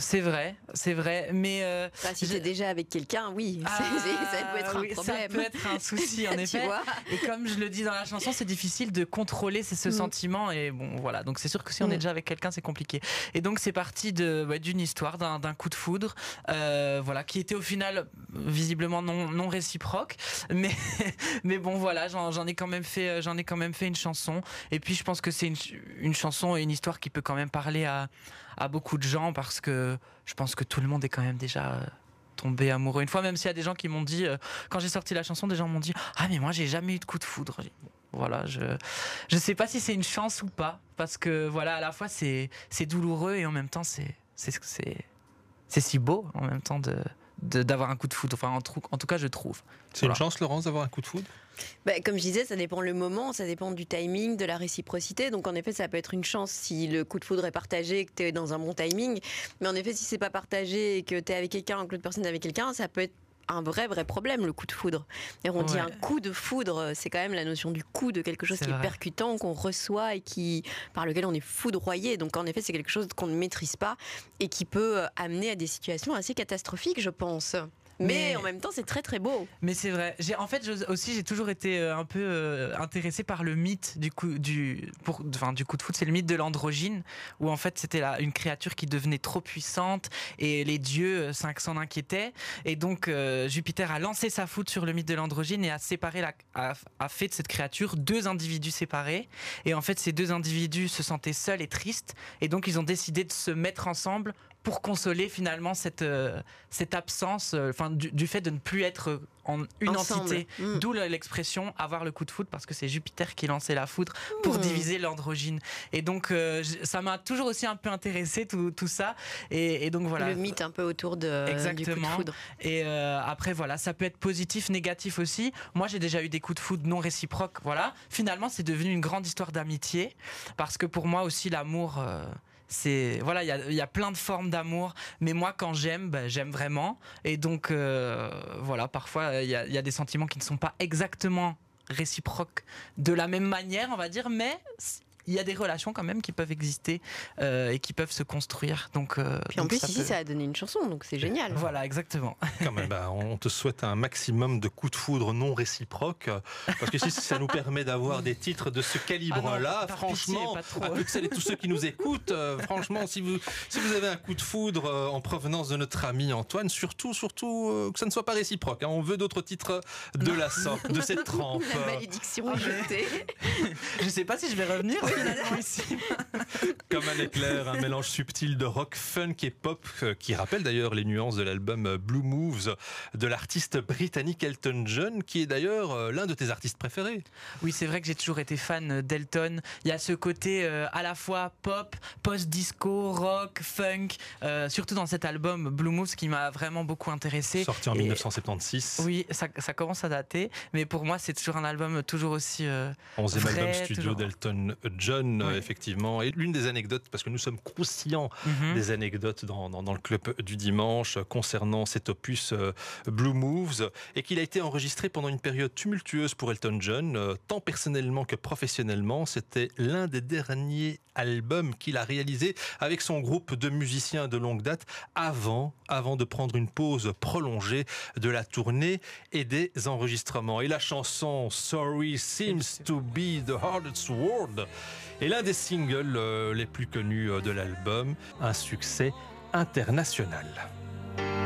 C'est vrai, mais Enfin, si t'es déjà avec quelqu'un, oui, ça peut être un problème. Ça peut être un souci en effet. Et comme je le dis dans la chanson, c'est difficile de contrôler ce sentiment. Et bon, voilà. Donc c'est sûr que si on est déjà avec quelqu'un, c'est compliqué. Et donc c'est parti d'une histoire, d'un coup de foudre, voilà, qui était au final visiblement non réciproque. Mais bon, voilà, j'en ai quand même fait une chanson. Et puis je pense que c'est une chanson et une histoire qui peut quand même parler à beaucoup de gens, parce que je pense que tout le monde est quand même déjà tombé amoureux une fois, même s'il y a des gens qui m'ont dit, quand j'ai sorti la chanson, des gens m'ont dit « Ah mais moi j'ai jamais eu de coup de foudre ». Voilà, je sais pas si c'est une chance ou pas, parce que voilà, à la fois c'est douloureux et en même temps c'est si beau en même temps d'avoir un coup de foudre. Enfin, en tout cas, je trouve. C'est une chance, Laurence, d'avoir un coup de foudre ? Comme je disais, ça dépend le moment, ça dépend du timing, de la réciprocité. Donc en effet, ça peut être une chance si le coup de foudre est partagé et que tu es dans un bon timing. Mais en effet, si c'est pas partagé et que tu es avec quelqu'un, que l'autre personne est avec quelqu'un, ça peut être un vrai problème, le coup de foudre. Et on dit un coup de foudre, c'est quand même la notion du coup, de quelque chose qui est percutant, qu'on reçoit et par lequel on est foudroyé. Donc en effet, c'est quelque chose qu'on ne maîtrise pas et qui peut amener à des situations assez catastrophiques, je pense. Mais en même temps, c'est très très beau. Mais c'est vrai. J'ai toujours été un peu intéressée par le mythe du coup de foudre. C'est le mythe de l'androgyne, où en fait c'était une créature qui devenait trop puissante et les dieux s'en inquiétaient. Et donc Jupiter a lancé sa foudre sur le mythe de l'androgyne et a fait de cette créature deux individus séparés. Et en fait, ces deux individus se sentaient seuls et tristes. Et donc ils ont décidé de se mettre ensemble pour consoler finalement cette absence, du fait de ne plus être en une entité. D'où l'expression avoir le coup de foudre, parce que c'est Jupiter qui lançait la foudre pour diviser l'androgyne. Et donc ça m'a toujours aussi un peu intéressé tout ça. Et donc voilà. Le mythe un peu autour du coup de foudre. Et après voilà, ça peut être positif, négatif aussi. Moi j'ai déjà eu des coups de foudre non réciproques. Voilà. Finalement c'est devenu une grande histoire d'amitié, parce que pour moi aussi l'amour. Il y a plein de formes d'amour, mais moi quand j'aime, j'aime vraiment. Et donc voilà, parfois il y a des sentiments qui ne sont pas exactement réciproques de la même manière, on va dire, mais il y a des relations quand même qui peuvent exister et qui peuvent se construire. Donc, puis en plus ici ça a donné une chanson, donc c'est génial. Voilà, exactement. Quand même, on te souhaite un maximum de coups de foudre non réciproques, parce que si ça nous permet d'avoir des titres de ce calibre-là, franchement, à toutes celles et tous ceux qui nous écoutent, franchement, si vous avez un coup de foudre en provenance de notre ami Antoine, surtout que ça ne soit pas réciproque. On veut d'autres titres de la sorte, de cette trempe. La malédiction est jetée. Je sais pas si je vais revenir. Comme un éclair, un mélange subtil de rock, funk et pop qui rappelle d'ailleurs les nuances de l'album Blue Moves de l'artiste britannique Elton John, qui est d'ailleurs l'un de tes artistes préférés. Oui, c'est vrai que j'ai toujours été fan d'Elton. Il y a ce côté à la fois pop, post-disco, rock, funk, surtout dans cet album Blue Moves qui m'a vraiment beaucoup intéressé. Sorti en 1976. Oui, ça commence à dater, mais pour moi c'est toujours un album toujours aussi 11e album studio d'Elton John, effectivement. Et l'une des anecdotes, parce que nous sommes croustillants des anecdotes dans le club du dimanche concernant cet opus Blue Moves, et qu'il a été enregistré pendant une période tumultueuse pour Elton John, tant personnellement que professionnellement. C'était l'un des derniers albums qu'il a réalisé avec son groupe de musiciens de longue date avant de prendre une pause prolongée de la tournée et des enregistrements. Et la chanson Sorry Seems to Be the Hardest Word est l'un des singles les plus connus de l'album, un succès international.